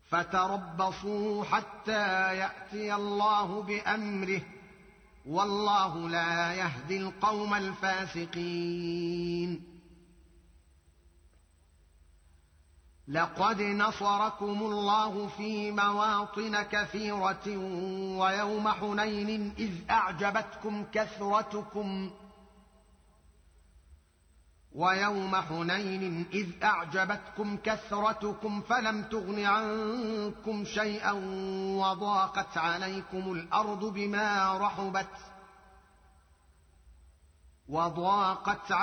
فتربصوا حتى يأتي الله بأمره والله لا يهدي القوم الفاسقين. لقد نصركم الله في مواطن كثيرة ويوم حنين إذ أعجبتكم كثرتكم فلم تغن عنكم شيئا وضاقت عليكم الأرض بما رحبت